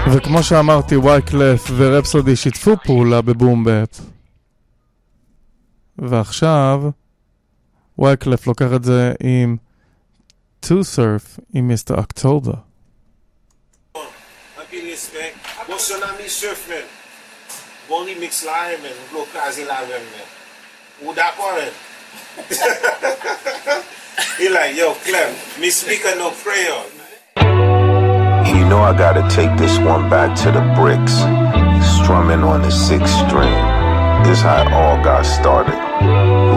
וכמו שאמרתי, וייקלף ורפסודי שיתפו פעולה בבום באפ. ועכשיו וייקלף לוקח את זה עם To Surf עם מיסטר אוקטובר. What's your name, surfman? Bonnie mix live, man. Blow cars in live, man. Who that one? He like, yo, Clem, me speaker no crayon. You know I gotta take this one back to the bricks. Strumming on the 6th string. This how it all got started.